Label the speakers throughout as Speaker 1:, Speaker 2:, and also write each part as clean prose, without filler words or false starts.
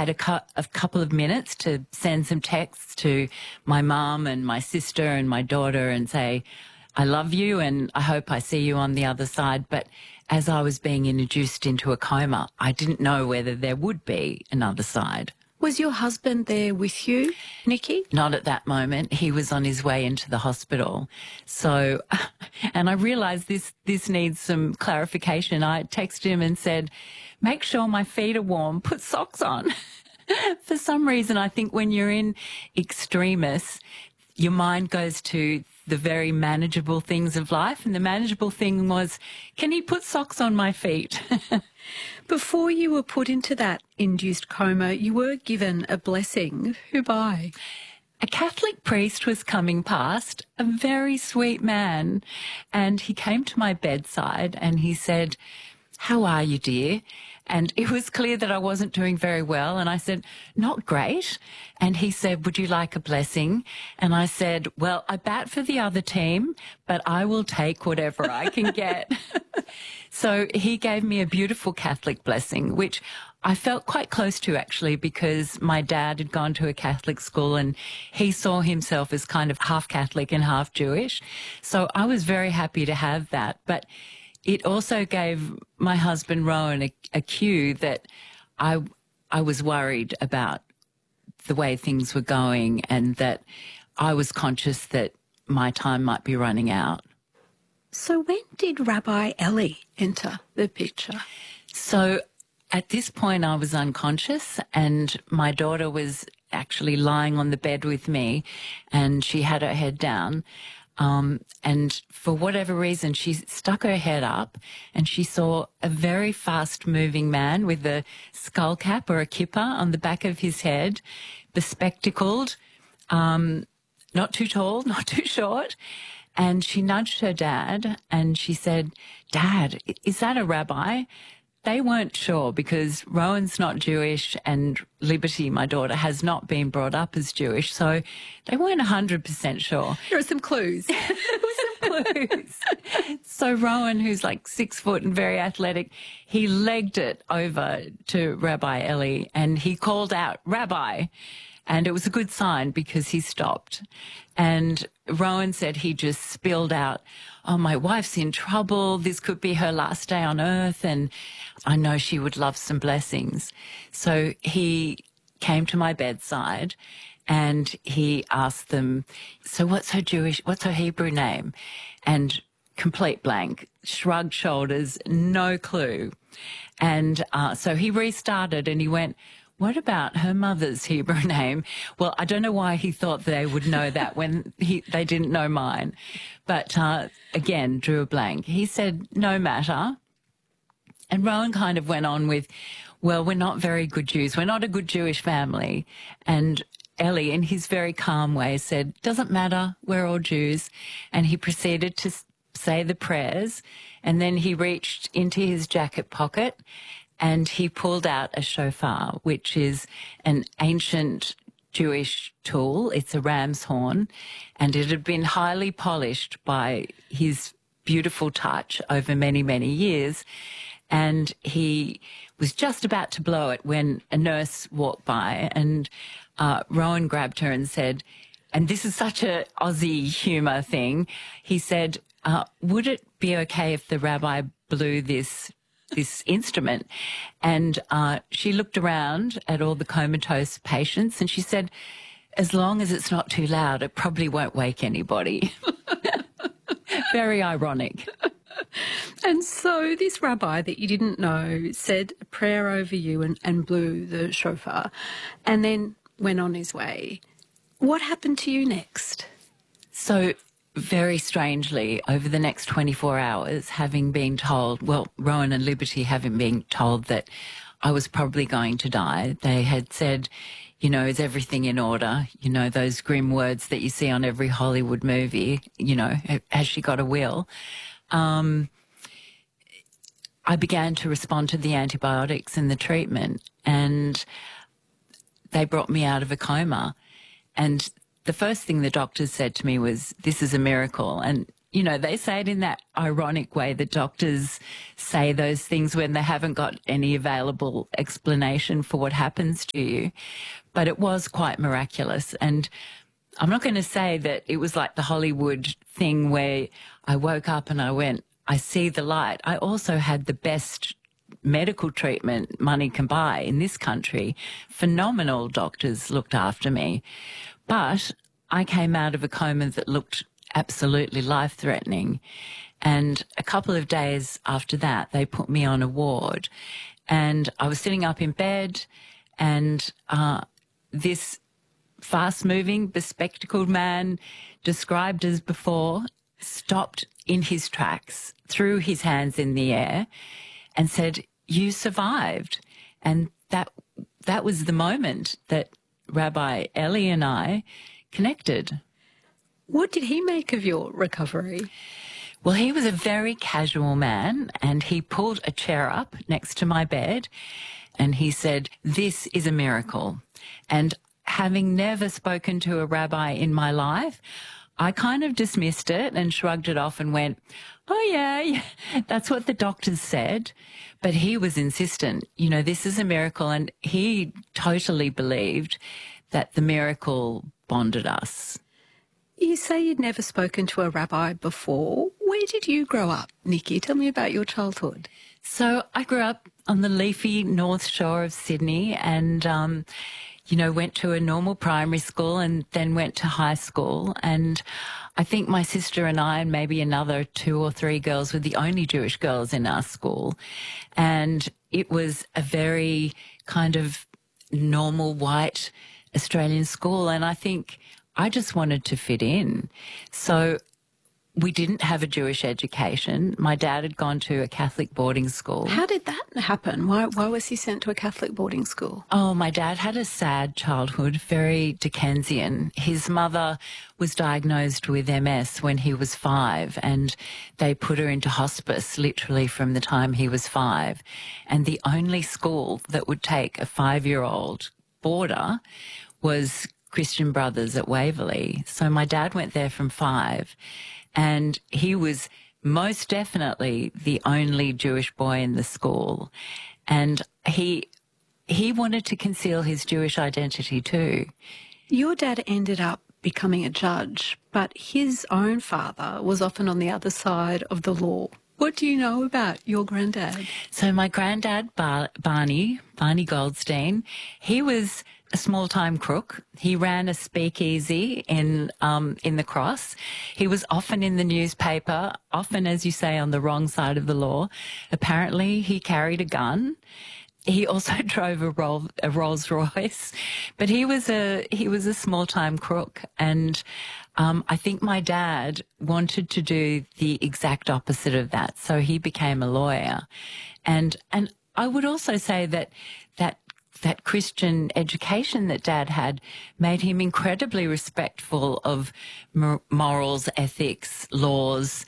Speaker 1: had a couple of minutes to send some texts to my mum and my sister and my daughter and say, I love you and I hope I see you on the other side. But as I was being introduced into a coma, I didn't know whether there would be another side.
Speaker 2: Was your husband there with you, Nikki?
Speaker 1: Not at that moment. He was on his way into the hospital. So, and I realised this needs some clarification. I texted him and said, make sure my feet are warm, put socks on. For some reason, I think when you're in extremis, your mind goes to the very manageable things of life. And the manageable thing was, can he put socks on my feet?
Speaker 2: Before you were put into that induced coma, you were given a blessing. Who by?
Speaker 1: A Catholic priest was coming past, a very sweet man, and he came to my bedside and he said, how are you, dear? And it was clear that I wasn't doing very well. And I said, not great. And he said, would you like a blessing? And I said, well, I bat for the other team, but I will take whatever I can get. So he gave me a beautiful Catholic blessing, which I felt quite close to, actually, because my dad had gone to a Catholic school and he saw himself as kind of half Catholic and half Jewish. So I was very happy to have that. But it also gave my husband Rowan a cue that I was worried about the way things were going and that I was conscious that my time might be running out.
Speaker 2: So when did Rabbi Ellie enter the picture?
Speaker 1: So at this point I was unconscious and my daughter was actually lying on the bed with me and she had her head down. And for whatever reason, she stuck her head up and she saw a very fast-moving man with a skull cap or a kippah on the back of his head, bespectacled, not too tall, not too short. And she nudged her dad and she said, Dad, is that a rabbi? They weren't sure because Rowan's not Jewish and Liberty, my daughter, has not been brought up as Jewish, so they weren't 100% sure.
Speaker 2: There are some clues.
Speaker 1: There were some clues. So Rowan, who's like 6 foot and very athletic, he legged it over to Rabbi Ellie and he called out, Rabbi, and it was a good sign because he stopped. And Rowan said he just spilled out, oh, my wife's in trouble. This could be her last day on earth. And I know she would love some blessings. So he came to my bedside and he asked them, so what's her Hebrew name? And complete blank, shrugged shoulders, no clue. And so he restarted and he went, what about her mother's Hebrew name? Well, I don't know why he thought they would know that when they didn't know mine. But again, drew a blank. He said, no matter. And Rowan kind of went on with, well, we're not very good Jews. We're not a good Jewish family. And Ellie, in his very calm way, said, doesn't matter. We're all Jews. And he proceeded to say the prayers. And then he reached into his jacket pocket and he pulled out a shofar, which is an ancient Jewish tool. It's a ram's horn, and it had been highly polished by his beautiful touch over many, many years. And he was just about to blow it when a nurse walked by, and Rowan grabbed her and said, and this is such a Aussie humour thing, he said, would it be okay if the rabbi blew this instrument? And she looked around at all the comatose patients and she said, as long as it's not too loud, it probably won't wake anybody. Very ironic.
Speaker 2: And so this rabbi that you didn't know said a prayer over you and blew the shofar and then went on his way. What happened to you next?
Speaker 1: So very strangely, over the next 24 hours, having been told, well, Rowan and Liberty having been told that I was probably going to die, they had said, you know, is everything in order? You know, those grim words that you see on every Hollywood movie, you know, has she got a will? I began to respond to the antibiotics and the treatment, and they brought me out of a coma. And the first thing the doctors said to me was, this is a miracle. And, you know, they say it in that ironic way that doctors say those things when they haven't got any available explanation for what happens to you. But it was quite miraculous. And I'm not going to say that it was like the Hollywood thing where I woke up and I went, I see the light. I also had the best medical treatment money can buy in this country. Phenomenal doctors looked after me. But I came out of a coma that looked absolutely life-threatening. And a couple of days after that, they put me on a ward. And I was sitting up in bed, and this fast-moving, bespectacled man, described as before, stopped in his tracks, threw his hands in the air, and said, "You survived." And that was the moment that Rabbi Eli and I connected.
Speaker 2: What did he make of your recovery?
Speaker 1: Well, he was a very casual man, and he pulled a chair up next to my bed and he said, "This is a miracle." And having never spoken to a rabbi in my life, I kind of dismissed it and shrugged it off and went, "Oh, yeah, that's what the doctors said." But he was insistent, you know, this is a miracle. And he totally believed that the miracle bonded us.
Speaker 2: You say you'd never spoken to a rabbi before. Where did you grow up, Nikki? Tell me about your childhood.
Speaker 1: So I grew up on the leafy North Shore of Sydney and, you know, went to a normal primary school and then went to high school. And I think my sister and I and maybe another 2 or 3 girls were the only Jewish girls in our school. And it was a very kind of normal white Australian school. And I think I just wanted to fit in. So we didn't have a Jewish education. My dad had gone to a Catholic boarding school.
Speaker 2: How did that happen? Why was he sent to a Catholic boarding school?
Speaker 1: Oh, my dad had a sad childhood, very Dickensian. His mother was diagnosed with MS when he was 5, and they put her into hospice literally from the time he was 5. And the only school that would take a 5-year-old boarder was Christian Brothers at Waverley. So my dad went there from 5, and he was most definitely the only Jewish boy in the school. And he wanted to conceal his Jewish identity too.
Speaker 2: Your dad ended up becoming a judge, but his own father was often on the other side of the law. What do you know about your granddad?
Speaker 1: So my granddad, Barney Goldstein, he was a small-time crook. He ran a speakeasy in the Cross. He was often in the newspaper, often, as you say, on the wrong side of the law. Apparently, he carried a gun. He also drove a Rolls Royce, but he was a small-time crook. And I think my dad wanted to do the exact opposite of that, so he became a lawyer. And I would also say that Christian education that Dad had made him incredibly respectful of morals, ethics, laws.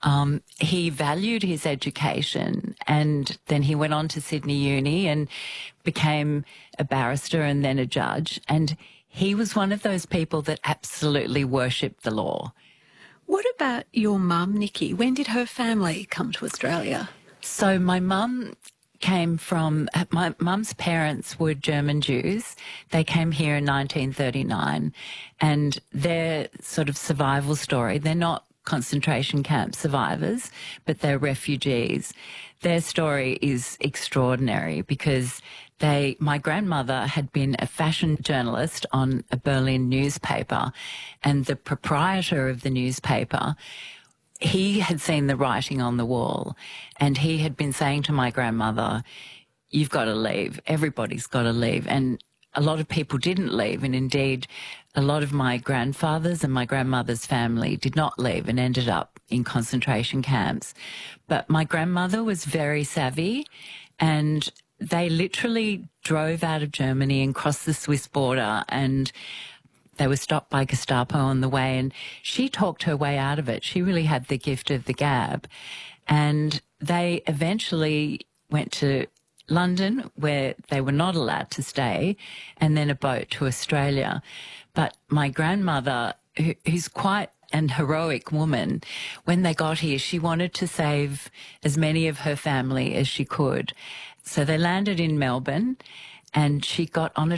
Speaker 1: He valued his education, and then he went on to Sydney Uni and became a barrister and then a judge. And he was one of those people that absolutely worshipped the law.
Speaker 2: What about your mum, Nikki? When did her family come to Australia?
Speaker 1: So my mum came from, my mum's parents were German Jews. They came here in 1939, and their sort of survival story, they're not concentration camp survivors, but they're refugees. Their story is extraordinary because my grandmother had been a fashion journalist on a Berlin newspaper, and the proprietor of the newspaper, he had seen the writing on the wall, and he had been saying to my grandmother, "You've got to leave. Everybody's got to leave." And a lot of people didn't leave. And indeed, a lot of my grandfather's and my grandmother's family did not leave and ended up in concentration camps. But my grandmother was very savvy, and they literally drove out of Germany and crossed the Swiss border, and they were stopped by Gestapo on the way, and she talked her way out of it. She really had the gift of the gab. And they eventually went to London, where they were not allowed to stay, and then a boat to Australia. But my grandmother, who's quite and heroic woman. When they got here, she wanted to save as many of her family as she could. So they landed in Melbourne, and she got on a